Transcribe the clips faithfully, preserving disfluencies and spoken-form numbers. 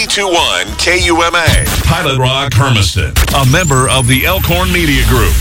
ninety-two point one K U M A. Pilot Rock Hermiston, a member of the Elkhorn Media Group.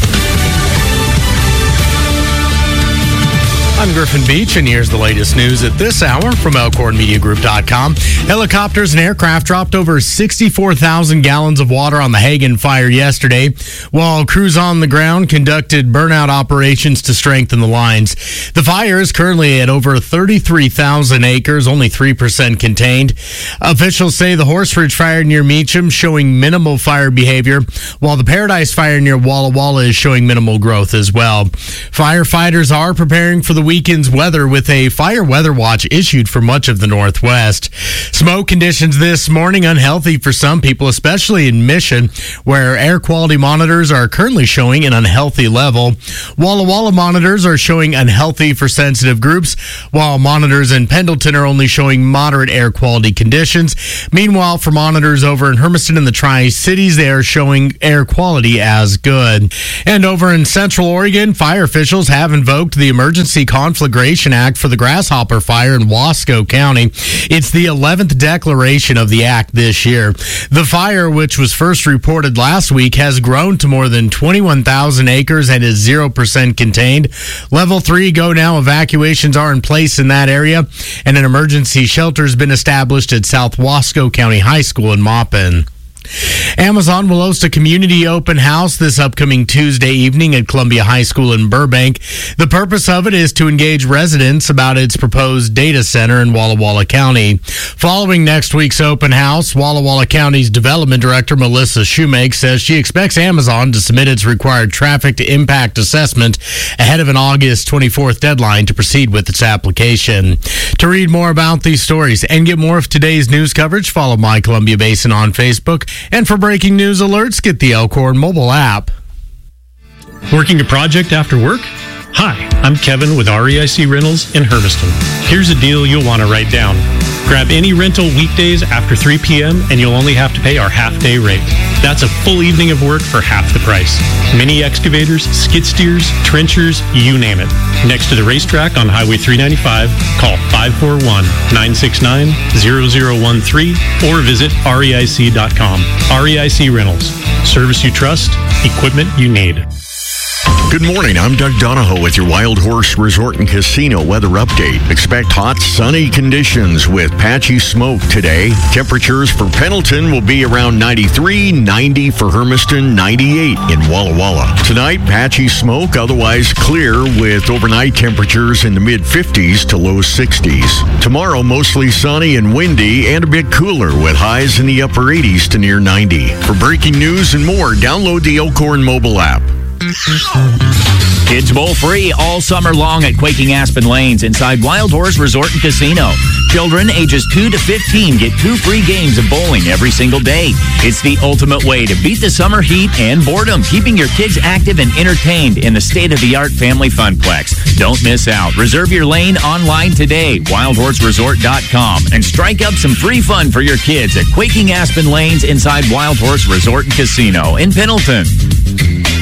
I'm Griffin Beach, and here's the latest news at this hour from Elkhorn Media Group dot com. Helicopters and aircraft dropped over sixty-four thousand gallons of water on the Hagen fire yesterday, while crews on the ground conducted burnout operations to strengthen the lines. The fire is currently at over thirty-three thousand acres, only three percent contained. Officials say the Horse Ridge fire near Meacham showing minimal fire behavior, while the Paradise fire near Walla Walla is showing minimal growth as well. Firefighters are preparing for the weekend's weather with a fire weather watch issued for much of the Northwest. Smoke conditions this morning unhealthy for some people, especially in Mission, where air quality monitors are currently showing an unhealthy level. Walla Walla monitors are showing unhealthy for sensitive groups, while monitors in Pendleton are only showing moderate air quality conditions. Meanwhile, for monitors over in Hermiston and the Tri-Cities, they are showing air quality as good. And over in Central Oregon, fire officials have invoked the Emergency Conflagration Act for the Grasshopper Fire in Wasco County. It's the eleventh declaration of the act this year. The fire, which was first reported last week, has grown to more than twenty-one thousand acres and is zero percent contained. Level three go now evacuations are in place in that area, and an emergency shelter has been established at South Wasco County High School in Maupin. Amazon will host a community open house this upcoming Tuesday evening at Columbia High School in Burbank. The purpose of it is to engage residents about its proposed data center in Walla Walla County. Following next week's open house, Walla Walla County's Development Director Melissa Shoemake says she expects Amazon to submit its required traffic to impact assessment ahead of an August twenty-fourth deadline to proceed with its application. To read more about these stories and get more of today's news coverage, follow My Columbia Basin on Facebook. And for breaking news alerts, get the Elkhorn mobile app. Working a project after work? Hi, I'm Kevin with R E I C Rentals in Hermiston. Here's a deal you'll want to write down. Grab any rental weekdays after three p.m. and you'll only have to pay our half-day rate. That's a full evening of work for half the price. Mini excavators, skid steers, trenchers, you name it. Next to the racetrack on Highway three ninety-five, call five four one, nine six nine, zero zero one three or visit R E I C dot com. R E I C Rentals. Service you trust, equipment you need. Good morning. I'm Doug Donahoe with your Wild Horse Resort and Casino weather update. Expect hot, sunny conditions with patchy smoke today. Temperatures for Pendleton will be around ninety-three, ninety for Hermiston, ninety-eight in Walla Walla. Tonight, patchy smoke, otherwise clear with overnight temperatures in the mid-fifties to low sixties. Tomorrow, mostly sunny and windy and a bit cooler with highs in the upper eighties to near ninety. For breaking news and more, download the Elkhorn mobile app. Kids Bowl free all summer long at Quaking Aspen Lanes inside Wild Horse Resort and Casino. Children ages two to fifteen get two free games of bowling every single day. It's the ultimate way to beat the summer heat and boredom, keeping your kids active and entertained in the state-of-the-art family funplex. Don't miss out. Reserve your lane online today, wild horse resort dot com, and strike up some free fun for your kids at Quaking Aspen Lanes inside Wild Horse Resort and Casino in Pendleton.